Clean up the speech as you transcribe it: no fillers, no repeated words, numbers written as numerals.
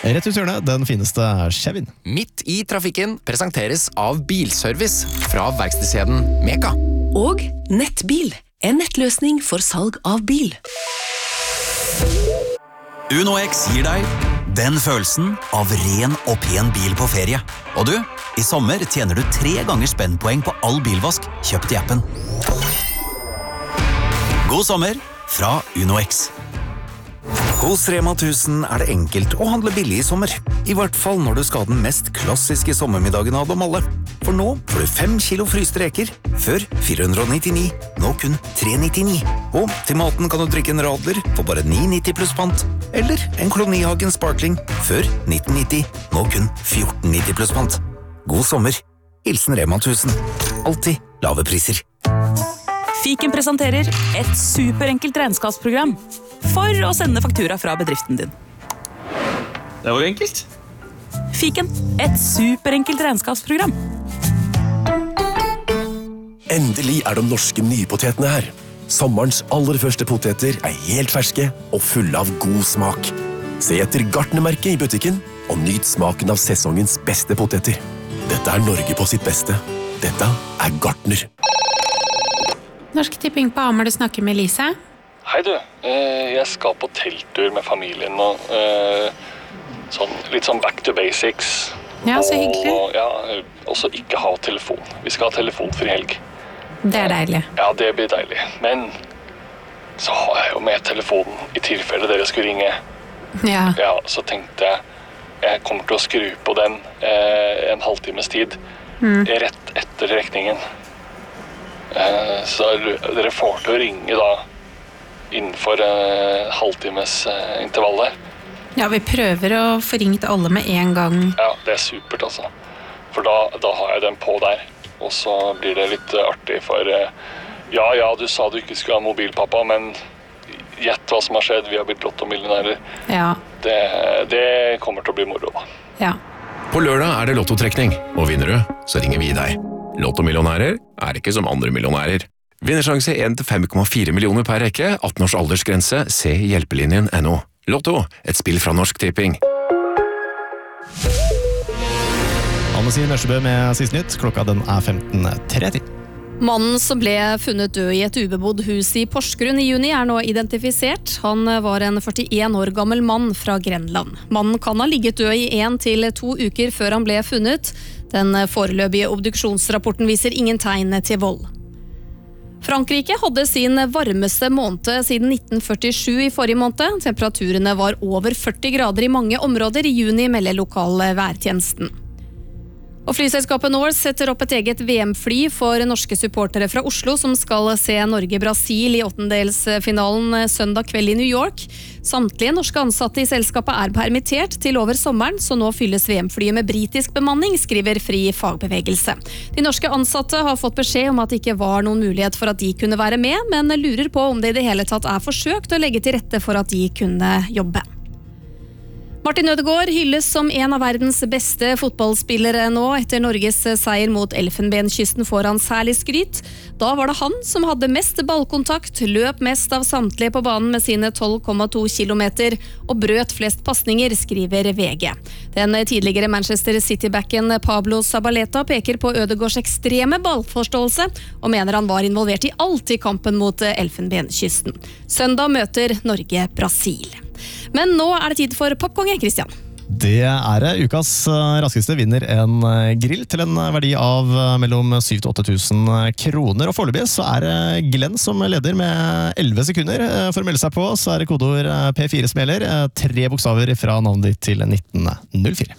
Rett ut hjørnet, den fineste Chevin. Midt i trafikken presenteres av Bilservice fra verkstedskjeden Meka. Og Nettbil, en nettløsning for salg av bil. UnoX gir deg den følelsen av ren og pen bil på ferie. Og du, i sommer tjener du 3 ganger spennpoeng på all bilvask kjøpt i appen. God sommer fra UnoX. Hos Rema 1000 det enkelt å handle billig i sommer. I hvert fall når du skal ha den mest klassiske sommermiddagen av dem alle. For nå får du 5 kilo fryste reker, før 499, nå kun 399. Og til maten kan du drikke en radler for bare 9,90 pluss pant. Eller en Kolonihagen Sparkling, før 1990, nå kun 14,90 pluss pant. God sommer. Hilsen Rema 1000. Alltid lave priser. Fiken presenterer et superenkelt regnskapsprogram for å sende faktura fra bedriften din. Det var enkelt. Fiken, et superenkelt regnskapsprogram. Endelig de norske nypotetene her. Sommerens aller første poteter helt ferske og fulle av god smak. Se etter Gartnermerket i butikken og nyt smaken av sesongens beste poteter. Dette Norge på sitt beste. Dette Gartner. Norsk Tipping på Hamar, du snakker med Lise. Hei du, jeg skal på telttur med familien og litt sånn back to basics. Ja, så hyggelig. Og også ikke ha telefon. Vi skal ha telefonfri helg. Det deilig. Ja, det blir deilig. Men så har jeg jo med telefonen i tilfelle dere skulle ringe. Ja. Ja, så tenkte jeg kommer til å skru på den en halvtimes tid. Rett etter rekningen. Så dere får til å ringe da innenfor halvtimes intervallet. Ja, vi prøver å få ringt alle med en gang. Ja, det supert altså. For da har jeg den på der. Og så blir det litt artig for ja, du sa du ikke skulle ha mobil, pappa, men gjett hva som har skjedd. Vi har blitt lottomillionærer. Ja. Det kommer til å bli moro da. Ja. På lørdag det lottotrekning, og vinner du, så ringer vi deg. Lottomillionærer ikke som andre millionærer. Vinnersjanse 1-5,4 millioner per rekke, 18 års aldersgrense, se hjelpelinjen.no. Lotto, et spill fra Norsk Tipping. Anne-Sine Nørsebø med siste nytt. Klokka den 15:30. Mannen som ble funnet død i et ubebodd hus i Porsgrunn i juni nå identifisert. Han var en 41 år gammel mann fra Grenland. Mannen kan ha ligget død i 1 til 2 uker før han ble funnet. Den foreløpige obduksjonsrapporten viser ingen tegn til vold. Frankrike hadde sin varmeste måned siden 1947 i forrige måned. Temperaturene var over 40 grader i mange områder i juni, melder lokal værtjenesten. Og flyselskapet Norse setter opp et eget VM-fly for norske supportere fra Oslo som skal se Norge-Brasil i åttendelsfinalen søndag kveld i New York. Samtlige norske ansatte i selskapet permittert til over sommeren, så nå fylles VM-flyet med britisk bemanning, skriver Fri Fagbevegelse. De norske ansatte har fått beskjed om at det ikke var noen mulighet for at de kunne være med, men lurer på om det i det hele tatt forsøkt å legge til rette for at de kunne jobbe. Martin Ødegaard hylles som en av verdens beste fotballspillere nå. Etter Norges seier mot Elfenbenskysten får han særlig skryt. Da var det han som hadde mest ballkontakt, løp mest av samtlige på banen med sine 12,2 kilometer og brøt flest passninger, skriver VG. Den tidligere Manchester City-backen Pablo Zabaleta peker på Ødegaards ekstreme ballforståelse og mener han var involvert i alt i kampen mot Elfenbenskysten. Søndag møter Norge Brasil. Men nå det tid for popkonge, Christian. Det det. Ukas raskeste vinner en grill til en verdi av mellom 7 000 til 8 000 kroner. Og foreløpig så det Glenn som leder med 11 sekunder. For å melde seg på så det kodeord P4 som gjelder. 3 bokstaver fra navnet ditt til 1904.